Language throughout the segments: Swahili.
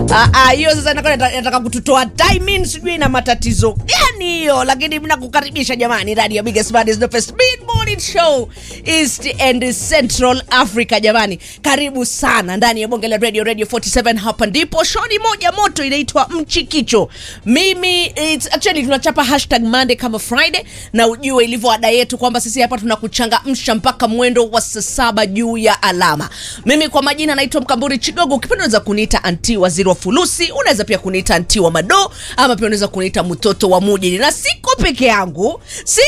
Hiyo sasa nataka kututoa timing sijui na matatizo gani hiyo, lakini mimi nakukaribisha jamani ndani ya Biggest Baddest the first mid morning show East and Central Africa jamani. Karibu sana ndani ya Bonge la Radio 47. Hapa ndipo show ni moja moto inaitwa Mchikicho. Mimi it's actually tunachapa #Monday kama Friday, na ujue ilivyo ada yetu kwamba sisi hapa tunakuchangamsha mpaka mwendo wa saa 7 juu ya alama. Mimi kwa majina naitwa Mkamburi Chigogo, ukipenda unaweza kuniita Auntie Waziri wa Fulusi, unaweza pia kuniita Auntie wa Mado, ama pia unaweza kuniita mtoto wa Mujini. Na siko peke yangu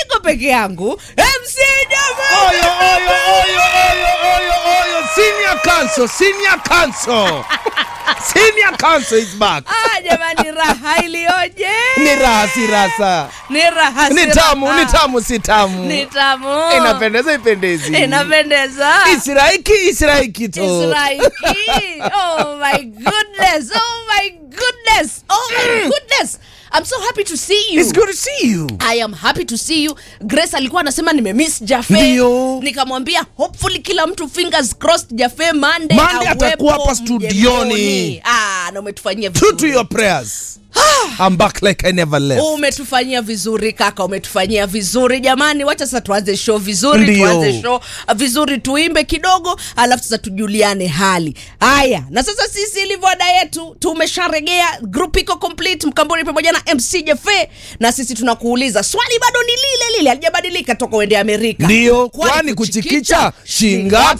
MC jamani. Oyo senior council is back. Jamani, raha ilioje. Ni raha si rasa. Ni raha si ni tamu si tamu. Ni tamu. Inapendeza ipendezi. Inapendeza. Isiraiki tu. Oh my goodness. I'm so happy to see you. It's good to see you. I am happy to see you. Grace alikuwa anasema nimemiss Jaffe. Ndio. Nikamwambia hopefully kila mtu fingers crossed Jaffe Monday atakuwa hapa studioni. Na umetufanyia vizuri. True to your prayers. I'm back like I never left. Umetufanyia vizuri kaka, umetufanyia vizuri jamani. Wacha sasa tuanze show vizuri. Tuanze show vizuri, tuimbe kidogo alafu sasa tujuliane hali. Haya, na sasa sisi ilivyo ada yetu tumesharegea, group iko complete, Mkamburi pamoja na MC Jaffe, na sisi tunakuuliza swali bado ni lile halijabadilika toka uende Amerika. Ndio, kwani kuchikicha shingapi?